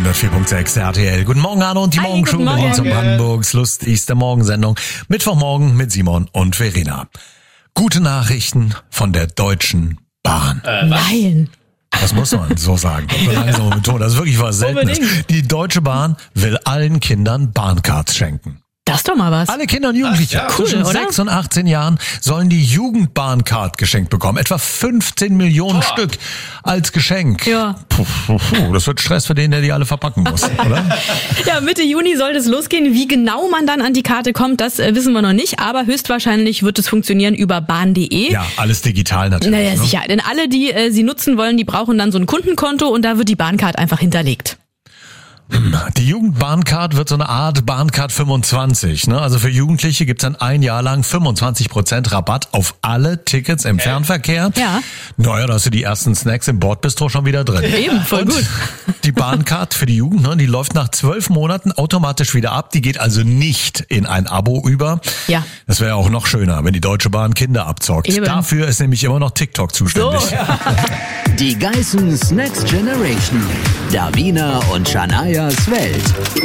104.6 RTL. Guten Morgen, Arno und die Morgenschule bei uns in Brandenburgs lustigste Morgensendung. Mittwochmorgen mit Simon und Verena. Gute Nachrichten von der Deutschen Bahn. Nein. Das muss man so sagen. Langsam betonen. Das ist wirklich was Seltenes. Die Deutsche Bahn will allen Kindern Bahncards schenken. Das ist doch mal was. Alle Kinder und Jugendliche zwischen 6 und 18 Jahren sollen die Jugendbahncard geschenkt bekommen. Etwa 15 Millionen Stück als Geschenk. Ja. Das wird Stress für den, der die alle verpacken muss, oder? Ja, Mitte Juni soll es losgehen. Wie genau man dann an die Karte kommt, das wissen wir noch nicht. Aber höchstwahrscheinlich wird es funktionieren über bahn.de. Ja, alles digital natürlich. Naja, sicher. Denn alle, die sie nutzen wollen, die brauchen dann so ein Kundenkonto und da wird die Bahncard einfach hinterlegt. Die Jugendbahncard wird so eine Art Bahncard 25. Ne? Also für Jugendliche gibt's dann ein Jahr lang 25% Rabatt auf alle Tickets im Fernverkehr. Ja. Naja, da hast du die ersten Snacks im Bordbistro schon wieder drin. Eben, voll gut. Die Bahncard für die Jugend, ne, die läuft nach 12 Monaten automatisch wieder ab. Die geht also nicht in ein Abo über. Ja. Das wäre ja auch noch schöner, wenn die Deutsche Bahn Kinder abzockt. Eben. Dafür ist nämlich immer noch TikTok zuständig. So. Die Geissens Next Generation. Davina und Shanias Welt.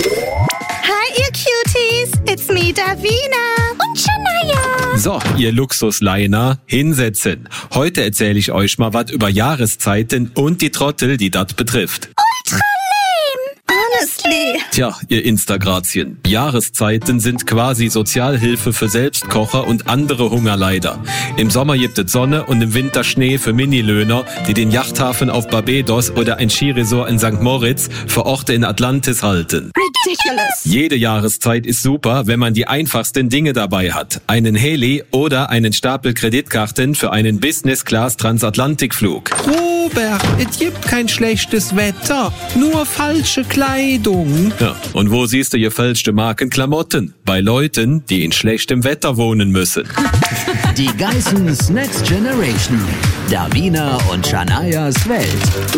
Hi, ihr Cuties. It's me, Davina. Und Shania. So, ihr Luxusleiner, hinsetzen. Heute erzähle ich euch mal was über Jahreszeiten und die Trottel, die das betrifft. Ultra lame. Honestly. Tja, ihr Instagrazien. Jahreszeiten sind quasi Sozialhilfe für Selbstkocher und andere Hungerleider. Im Sommer gibt es Sonne und im Winter Schnee für Minilöhner, die den Yachthafen auf Barbados oder ein Skiresort in St. Moritz für Orte in Atlantis halten. Ridiculous. Jede Jahreszeit ist super, wenn man die einfachsten Dinge dabei hat. Einen Heli oder einen Stapel Kreditkarten für einen Business-Class-Transatlantikflug. Robert, es gibt kein schlechtes Wetter, nur falsche Kleidung. Ja, und wo siehst du gefälschte Markenklamotten? Bei Leuten, die in schlechtem Wetter wohnen müssen. Die Geissens Next Generation. Davina und Shanias Welt.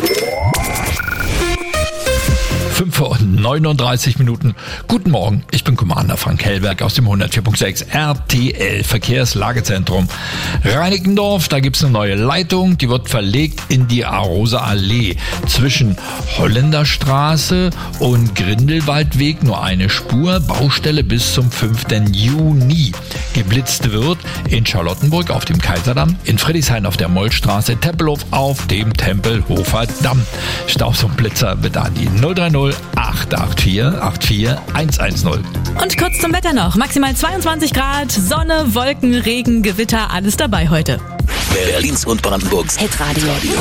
5:39 Minuten. Guten Morgen, ich bin Commander Frank Hellberg aus dem 104.6 RTL Verkehrslagezentrum. Reinickendorf, da gibt's eine neue Leitung, die wird verlegt in die Arosa Allee. Zwischen Holländerstraße und Grindelwaldweg nur eine Spur, Baustelle bis zum 5. Juni. Geblitzt wird in Charlottenburg auf dem Kaiserdamm, in Friedrichshain auf der Mollstraße, Tempelhof auf dem Tempelhofer Damm. Staus und Blitzer bitte an die 030 884 84 110. Und kurz zum Wetter noch. Maximal 22 Grad, Sonne, Wolken, Regen, Gewitter, alles dabei heute. Berlins und Brandenburgs Hitradio.